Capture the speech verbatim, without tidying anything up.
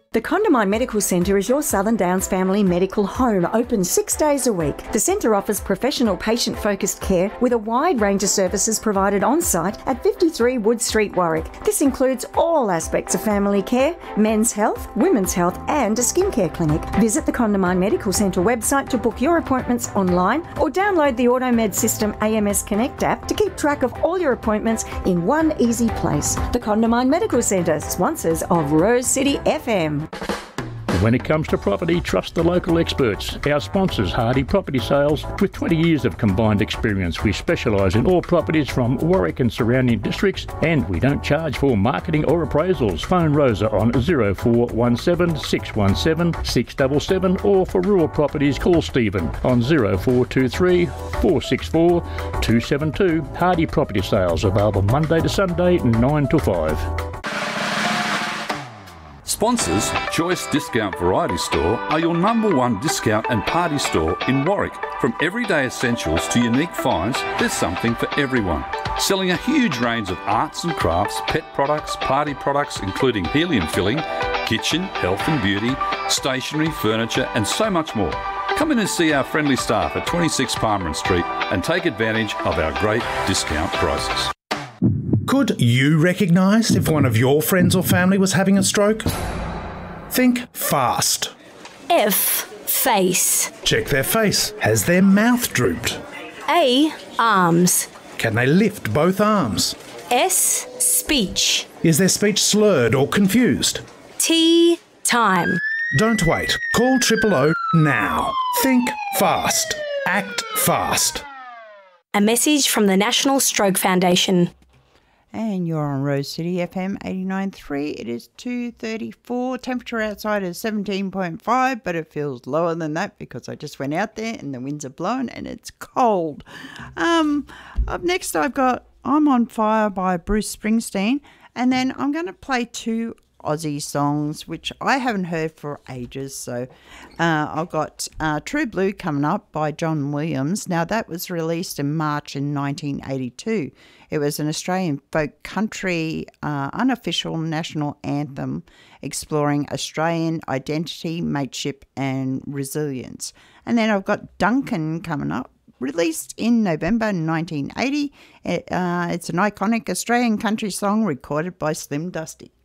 The Condamine Medical Centre is your Southern Downs family medical home, open six days a week. The centre offers professional patient-focused care with a wide range of services provided on-site at fifty-three Wood Street, Warwick. This includes all aspects of family care, men's health, women's health and a skincare clinic. Visit the Condamine Medical Centre website to book your appointments online or download the AutoMed System A M S Connect app to keep track of all your appointments in one easy place. The Condamine Medical Centre, sponsors of Rose City F M. When it comes to property, trust the local experts. Our sponsors, Hardy Property Sales. With twenty years of combined experience, we specialise in all properties from Warwick and surrounding districts, and we don't charge for marketing or appraisals. Phone Rosa on zero four one seven, six one seven, six seven seven, or for rural properties, call Stephen on zero four two three, four six four, two seven two. Hardy Property Sales, available Monday to Sunday, nine to five. Sponsors, Choice Discount Variety Store are your number one discount and party store in Warwick. From everyday essentials to unique finds, there's something for everyone. Selling a huge range of arts and crafts, pet products, party products including helium filling, kitchen, health and beauty, stationery, furniture and so much more. Come in and see our friendly staff at twenty-six Palmerin Street and take advantage of our great discount prices. Could you recognise if one of your friends or family was having a stroke? Think fast. F. Face. Check their face. Has their mouth drooped? A. Arms. Can they lift both arms? S. Speech. Is their speech slurred or confused? T. Time. Don't wait. Call Triple O now. Think fast. Act fast. A message from the National Stroke Foundation. And you're on Rose City F M eighty-nine point three. It is two thirty-four. Temperature outside is seventeen point five, but it feels lower than that because I just went out there and the winds are blowing and it's cold. Um, up next I've got I'm on Fire by Bruce Springsteen, and then I'm going to play two Aussie songs which I haven't heard for ages. So uh, I've got uh, True Blue coming up by John Williams. Now that was released in March in nineteen eighty-two. It was an Australian folk country uh, unofficial national anthem exploring Australian identity, mateship and resilience. And then I've got Duncan coming up, released in November nineteen eighty. It, uh, it's an iconic Australian country song recorded by Slim Dusty.